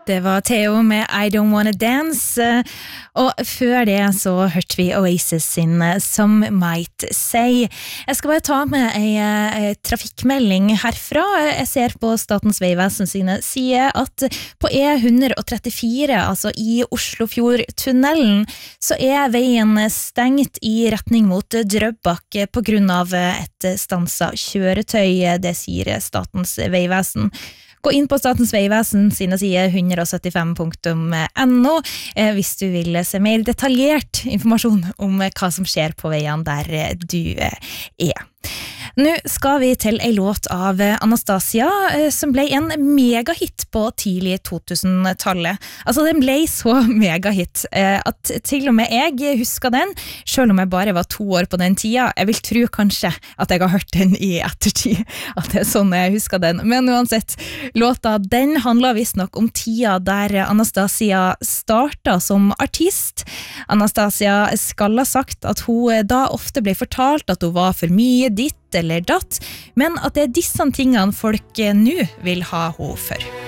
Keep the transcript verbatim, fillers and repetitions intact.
Det var Theo med I Don't Wanna Dance, og før det så hørte vi Oasis sin Some Might Say. Jeg skal bare ta med en trafikkmelding herfra. Jeg ser på Statens vegvesen sine sider at på E one thirty-four, altså i Oslofjordtunnelen, så er veien stengt i retning mot Drøbak på grunn av et stansa kjøretøy, det sier Statens vegvesen. Gå inn på Statens vegvesen sine sider one seventy-five punktum no hvis du vil se mer detaljert informasjon om hva som skjer på veien der du er. Nå skal vi til en låt av Anastasia som ble en megahit på tidlig titusentallet. Altså den ble så megahit at til og med jeg husker den, selv om jeg bare var to år på den tida. Jeg vil tro kanskje at jeg har hørt den i ettertid, at det er sånn jeg husker den. Men uansett, låta den handler visst nok om tida der Anastasia startet som artist. Anastasia skal ha sagt at hun da ofte ble fortalt at hun var for mye ditt eller datt, men at det er disse tingene folk nå vil ha henne for.